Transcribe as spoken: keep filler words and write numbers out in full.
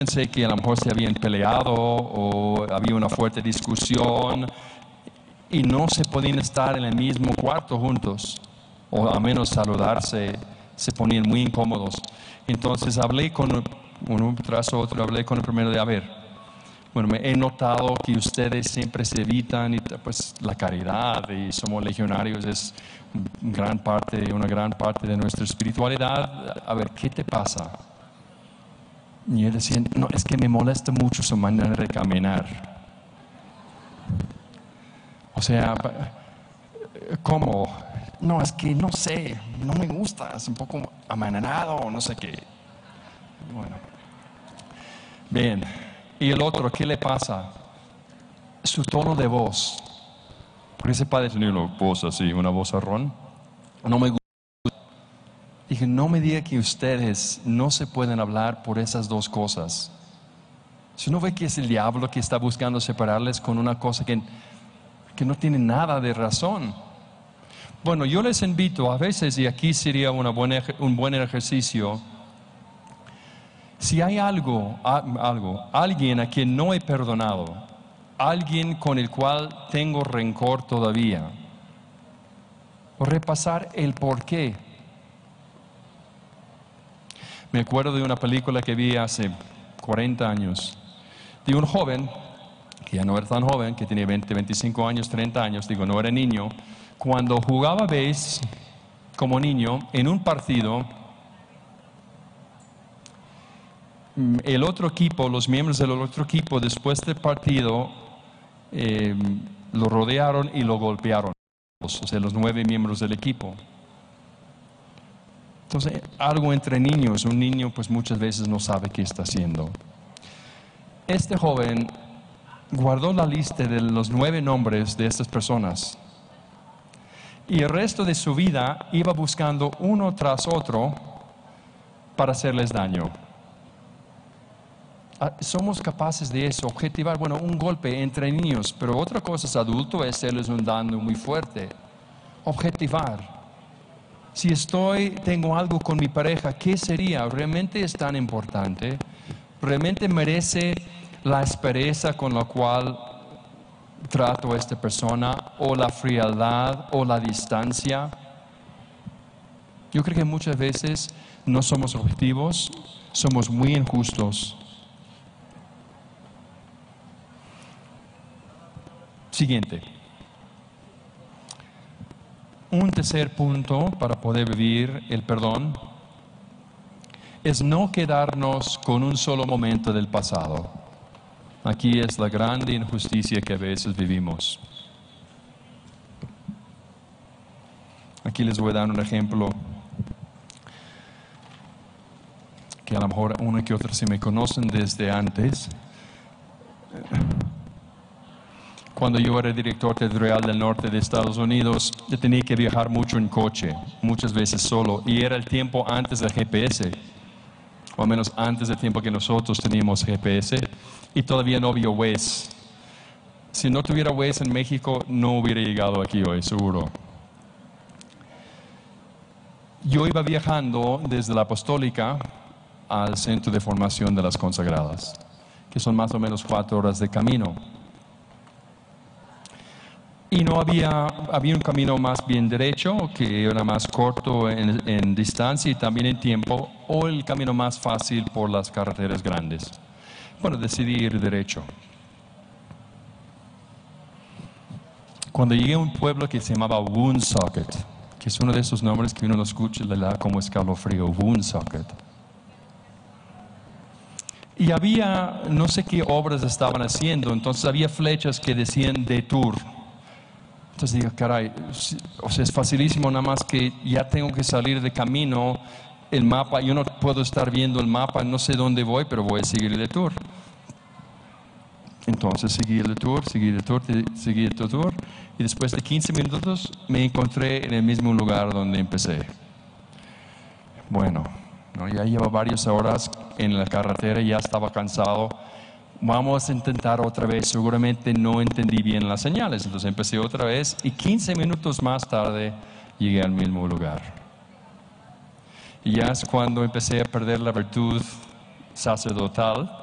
Pensé que a lo mejor se habían peleado o había una fuerte discusión y no se podían estar en el mismo cuarto juntos, o a menos saludarse, se ponían muy incómodos. Entonces hablé con uno tras otro, hablé con el primero de, a ver, bueno, me he notado que ustedes siempre se evitan, y pues la caridad y somos legionarios es gran parte, una gran parte de nuestra espiritualidad. A ver, ¿qué te pasa? Y él decía, no, es que me molesta mucho su manera de caminar. O sea, ¿cómo? No, es que no sé, no me gusta, es un poco amananado, no sé qué. Bueno, bien. Y el otro, ¿qué le pasa? Su tono de voz. Porque ese padre tenía una voz así, una voz arrón. No me gusta. Dije, no me diga que ustedes no se pueden hablar por esas dos cosas. Si uno ve que es el diablo que está buscando separarles con una cosa que, que no tiene nada de razón. Bueno, yo les invito a veces, y aquí sería una buena, un buen ejercicio, si hay algo, algo, alguien a quien no he perdonado, alguien con el cual tengo rencor todavía, repasar el por qué. Me acuerdo de una película que vi hace cuarenta años, de un joven, que ya no era tan joven, que tenía veinte, veinticinco años, treinta años, digo, no era niño, cuando jugaba béis como niño en un partido, el otro equipo, los miembros del otro equipo, después del partido, eh, lo rodearon y lo golpearon, o sea, los nueve miembros del equipo. Entonces, algo entre niños, un niño pues muchas veces no sabe qué está haciendo. Este joven guardó la lista de los nueve nombres de estas personas y el resto de su vida iba buscando uno tras otro para hacerles daño. Somos capaces de eso, objetivar, bueno, un golpe entre niños, pero otra cosa es adulto, es hacerles un daño muy fuerte. Objetivar. Si estoy, tengo algo con mi pareja, ¿qué sería? ¿Realmente es tan importante? ¿Realmente merece la aspereza con la cual trato a esta persona, o la frialdad, o la distancia? Yo creo que muchas veces no somos objetivos, somos muy injustos. Siguiente. Un tercer punto para poder vivir el perdón es no quedarnos con un solo momento del pasado. Aquí es la grande injusticia que a veces vivimos. Aquí les voy a dar un ejemplo que a lo mejor uno que otro se me conocen desde antes. Cuando yo era director territorial del norte de Estados Unidos, yo tenía que viajar mucho en coche, muchas veces solo, y era el tiempo antes del G P S, o al menos antes del tiempo que nosotros teníamos G P S, y todavía no había Waze. Si no tuviera Waze en México, no hubiera llegado aquí hoy, seguro. Yo iba viajando desde la Apostólica al Centro de Formación de las Consagradas, que son más o menos cuatro horas de camino. Y no había, había un camino más bien derecho, que era más corto en, en distancia y también en tiempo, o el camino más fácil por las carreteras grandes. Bueno, decidí ir derecho. Cuando llegué a un pueblo que se llamaba Woonsocket, que es uno de esos nombres que uno no escucha y le da como escalofrío, Woonsocket. Y había, no sé qué obras estaban haciendo, entonces había flechas que decían detour. Entonces digo, caray, o sea, es facilísimo, nada más que ya tengo que salir de camino, el mapa, yo no puedo estar viendo el mapa, no sé dónde voy, pero voy a seguir el detour. Entonces seguí el detour, seguí el detour, seguí el detour, y después de quince minutos me encontré en el mismo lugar donde empecé. Bueno, ¿no? Ya llevo varias horas en la carretera, ya estaba cansado. Vamos a intentar otra vez, seguramente no entendí bien las señales, entonces empecé otra vez y quince minutos más tarde llegué al mismo lugar. Y ya es cuando empecé a perder la virtud sacerdotal